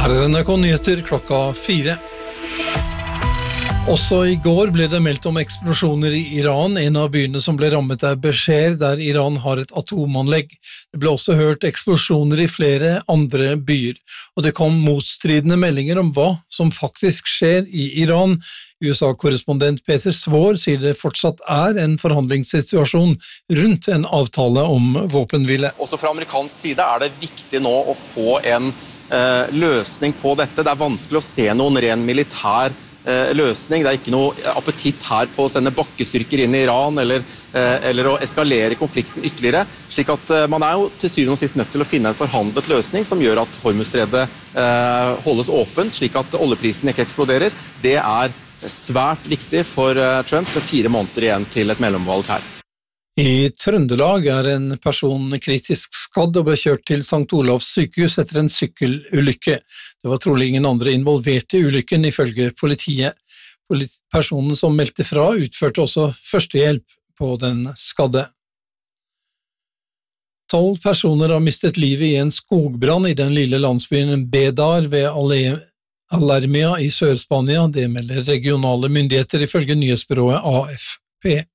Her NRK Nyheter klokka 4. Også i går ble det meldt om eksplosjoner i Iran. En av byene som ble rammet Bushehr, der Iran har et atomanlegg. Det ble også hørt eksplosjoner i flere andre byer, og det kom motstridende meldinger om hva som faktisk skjer i Iran. USA-korrespondent Peter Svår sier det fortsatt er en forhandlingssituasjon rundt en avtale om våpenhvile. Også fra amerikansk side er det viktig nå å få en løsning på dette. Det er vanskelig å se noen ren militær løsning. Det er ikke noe appetitt her på å sende bakkestyrker inn i Iran eller å eskalere konflikten ytterligere, slik at man er jo til syvende og sist nødt til å finne en forhandlet løsning som gjør at Hormuzstredet holdes åpent, slik at oljeprisen ikke eksploderer. Det er svært viktig for Trump med 4 måneder igjen til et mellomvalg her. I Trøndelag er en person kritisk skadd og ble kjørt til St. Olavs sykehus etter en sykkelulykke. Det var trolig ingen andre involvert i ulykken, ifølge politiet. Personen som meldte fra utførte også førstehjelp på den skadde. 12 personer har mistet livet i en skogbrann i den lille landsbyen Bedar ved Alermia i Sør-Spania. Det melder regionale myndigheter ifølge nyhetsbyrået AFP.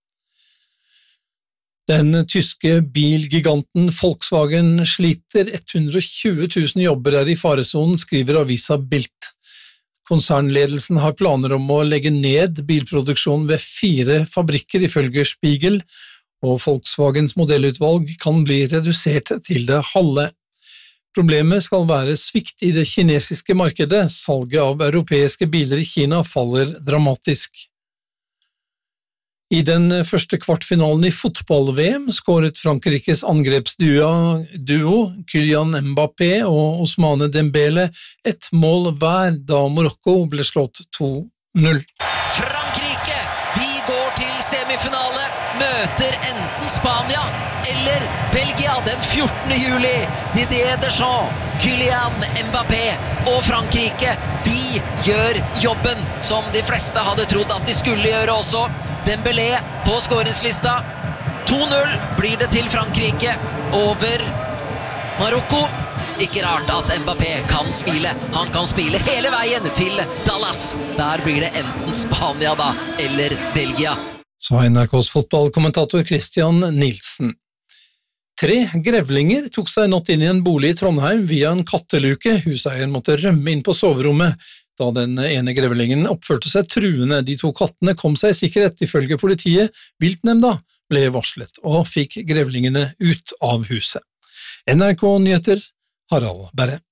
Den tyske bilgiganten Volkswagen sliter. 120 000 jobber er i faresonen, skriver avisa Bild. Konsernledelsen har planer om å legge ned bilproduksjon ved 4 fabrikker ifølge Spiegel, og Volkswagens modellutvalg kan bli redusert til det halve. Problemet skal være svikt i det kinesiske markedet. Salget av europeiske biler i Kina faller dramatisk. I den første kvartfinalen i fotball-VM skåret Frankrikes angrepsduo Kylian Mbappé og Ousmane Dembele et mål hver da Marokko ble slått 2-0. Frankrike, de går til semifinale, møter enten Spania eller Belgia den 14. juli. Didier Deschamps, Kylian Mbappé og Frankrike, de gjør jobben som de fleste hadde trodd at de skulle gjøre også. Dembélé på skåringslista. 2-0 blir det til Frankrike over Marokko. Ikke rart at Mbappé kan smile. Han kan smile hele veien til Dallas. Der blir det enten Spania da, eller Belgia. Sa NRKs fotballkommentator Christian Nilsen. 3 grevlinger tok seg natt inn i en bolig i Trondheim via en katteluke. Huseieren måtte rømme inn på soverommet da den ene grevlingen oppførte seg truende. De 2 kattene kom seg i sikkerhet ifølge politiet. Viltnemnda ble varslet og fikk grevlingene ut av huset. NRK Nyheter, Harald Berre.